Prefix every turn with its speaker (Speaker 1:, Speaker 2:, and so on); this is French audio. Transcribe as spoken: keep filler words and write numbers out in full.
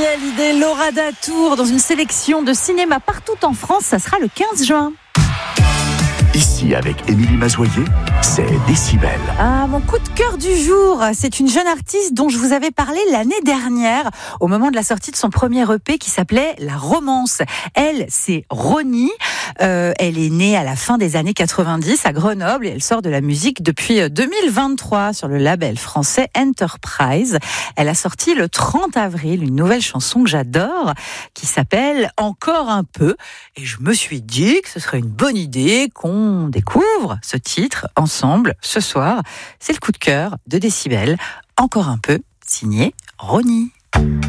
Speaker 1: Hallyday, Laura Datour, dans une sélection de cinéma partout en France. Ça sera le quinze juin.
Speaker 2: Ici, avec Émilie Mazoyer, c'est Décibel.
Speaker 1: Ah, mon coup de cœur du jour, c'est une jeune artiste dont je vous avais parlé l'année dernière, au moment de la sortie de son premier E P qui s'appelait La Romance. Elle, c'est Ronnie. Euh, elle est née à la fin des années quatre-vingt-dix à Grenoble et elle sort de la musique depuis deux mille vingt-trois sur le label français Enterprise. Elle a sorti le trente avril une nouvelle chanson que j'adore qui s'appelle Encore un peu. Et je me suis dit que ce serait une bonne idée qu'on On découvre ce titre ensemble ce soir. C'est le coup de cœur de Décibel. Encore un peu, signé Ronnie.